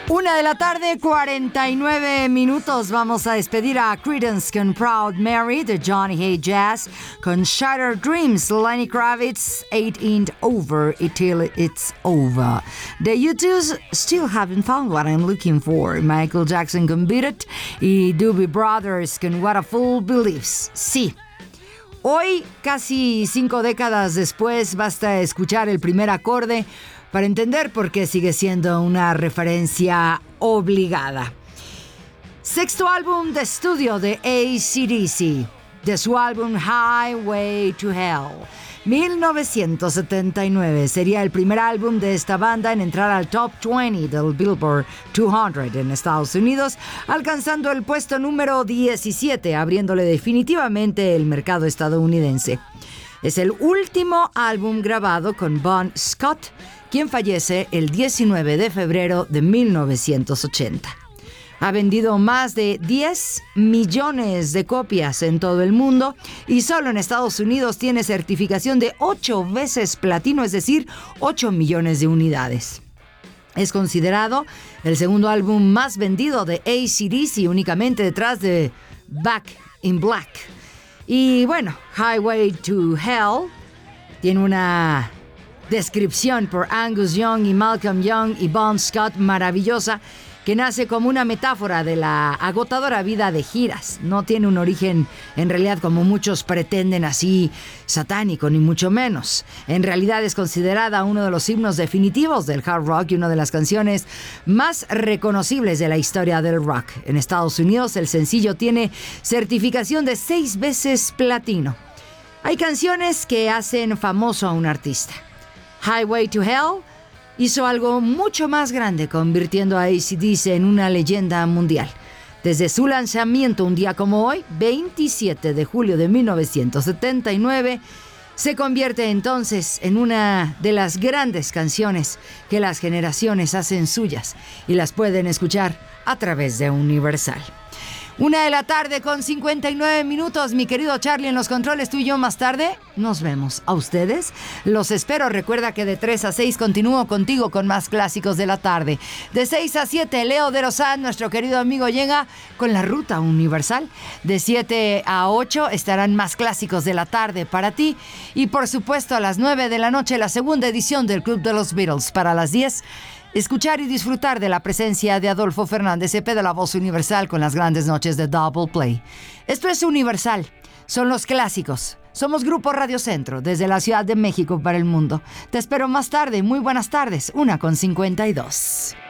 1:49 p.m. Vamos a despedir a Creedence con Proud Mary de Johnny Hay Jazz, con Shattered Dreams, Lenny Kravitz, 8 Ain't Over Till It's Over. The U2's Still Haven't Found What I'm Looking For, Michael Jackson con Beat It y Doobie Brothers con What a Fool Believes. Sí. Hoy, casi 5 décadas después, basta escuchar el primer acorde para entender por qué sigue siendo una referencia obligada. Sexto álbum de estudio de AC/DC, de su álbum Highway to Hell. 1979 sería el primer álbum de esta banda en entrar al Top 20 del Billboard 200 en Estados Unidos, alcanzando el puesto número 17, abriéndole definitivamente el mercado estadounidense. Es el último álbum grabado con Bon Scott, quien fallece el 19 de febrero de 1980. Ha vendido más de 10 millones de copias en todo el mundo y solo en Estados Unidos tiene certificación de 8 veces platino, es decir, 8 millones de unidades. Es considerado el segundo álbum más vendido de AC/DC, únicamente detrás de Back in Black. Y bueno, Highway to Hell tiene una descripción por Angus Young y Malcolm Young y Bon Scott maravillosa, que nace como una metáfora de la agotadora vida de giras. No tiene un origen, en realidad, como muchos pretenden, así satánico, ni mucho menos. En realidad es considerada uno de los himnos definitivos del hard rock y una de las canciones más reconocibles de la historia del rock. En Estados Unidos, el sencillo tiene certificación de 6 veces platino. Hay canciones que hacen famoso a un artista. Highway to Hell hizo algo mucho más grande, convirtiendo a AC/DC en una leyenda mundial. Desde su lanzamiento un día como hoy, 27 de julio de 1979, se convierte entonces en una de las grandes canciones que las generaciones hacen suyas y las pueden escuchar a través de Universal. 1:59 p.m, mi querido Charlie en los controles, tú y yo más tarde. Nos vemos. A ustedes los espero. Recuerda que de 3 a 6 continúo contigo con más clásicos de la tarde. De 6 a 7, Leo de Rozán, nuestro querido amigo, llega con la ruta universal. De 7 a 8 estarán más clásicos de la tarde para ti. Y por supuesto a las 9 de la noche, la segunda edición del Club de los Beatles. Para las 10, escuchar y disfrutar de la presencia de Adolfo Fernández Cepeda, la voz universal, con las grandes noches de Double Play. Esto es Universal, son los clásicos. Somos Grupo Radio Centro, desde la Ciudad de México para el mundo. Te espero más tarde, muy buenas tardes, 1:52.